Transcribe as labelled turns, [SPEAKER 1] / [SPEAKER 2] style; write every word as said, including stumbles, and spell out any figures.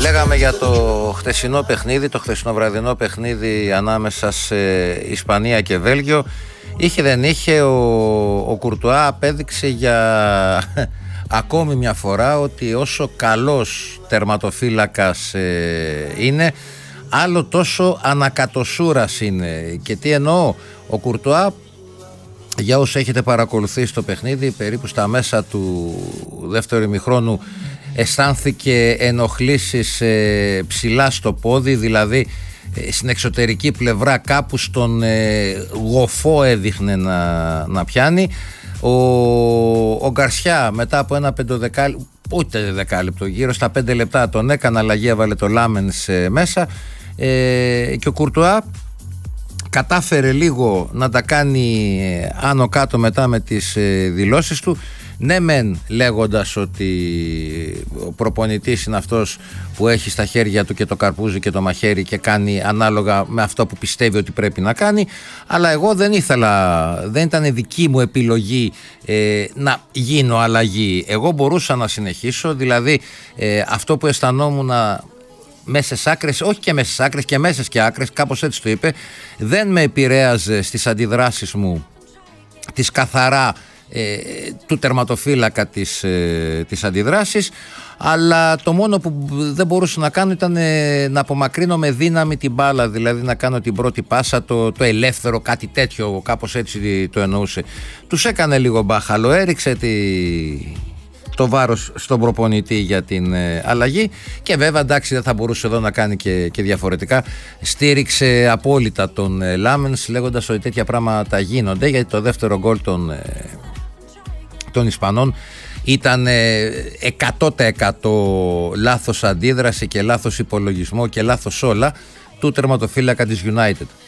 [SPEAKER 1] Λέγαμε για το χθεσινό παιχνίδι, το χθεσινό βραδινό παιχνίδι ανάμεσα σε Ισπανία και Βέλγιο. Είχε δεν είχε, ο, ο Κουρτουά απέδειξε για ακόμη μια φορά ότι όσο καλός τερματοφύλακας ε, είναι, άλλο τόσο ανακατοσούρας είναι. Και τι εννοώ, ο Κουρτουά, για όσοι έχετε παρακολουθήσει το παιχνίδι, περίπου στα μέσα του δεύτερου ημιχρόνου αισθάνθηκε ενοχλήσεις ε, ψηλά στο πόδι, δηλαδή ε, στην εξωτερική πλευρά κάπου στον ε, γοφό έδειχνε να, να πιάνει. Ο, ο Γκαρσιά μετά από ένα πεντοδεκάλεπτο, ούτε δεκάλεπτο, γύρω στα πέντε λεπτά τον έκανε αλλαγή, έβαλε το Λάμενς ε, μέσα ε, και ο Κουρτουά κατάφερε λίγο να τα κάνει ε, άνω κάτω μετά με τις ε, δηλώσεις του. Ναι μεν λέγοντας ότι ο προπονητής είναι αυτός που έχει στα χέρια του και το καρπούζι και το μαχαίρι και κάνει ανάλογα με αυτό που πιστεύει ότι πρέπει να κάνει, αλλά εγώ δεν ήθελα, δεν ήταν δική μου επιλογή ε, να γίνω αλλαγή. Εγώ μπορούσα να συνεχίσω, δηλαδή ε, αυτό που αισθανόμουν μέσες άκρες, όχι και μέσες άκρες και μέσες και άκρες, κάπως έτσι το είπε, δεν με επηρέαζε στις αντιδράσεις μου τις καθαρά Ε, του τερματοφύλακα της, ε, της αντιδράσης, αλλά το μόνο που δεν μπορούσα να κάνω ήταν ε, να απομακρύνω με δύναμη την μπάλα, δηλαδή να κάνω την πρώτη πάσα, το, το ελεύθερο, κάτι τέτοιο, κάπως έτσι το εννοούσε. Τους έκανε λίγο μπάχαλο, έριξε τη, το βάρος στον προπονητή για την ε, αλλαγή και βέβαια εντάξει δεν θα μπορούσε εδώ να κάνει και, και διαφορετικά. Στήριξε απόλυτα τον ε, Λάμενς λέγοντας ότι τέτοια πράγματα γίνονται, γιατί το δεύτερο γκολ των ε, των Ισπανών ήταν εκατό τοις εκατό λάθος αντίδραση και λάθος υπολογισμό και λάθος όλα του τερματοφύλακα της United.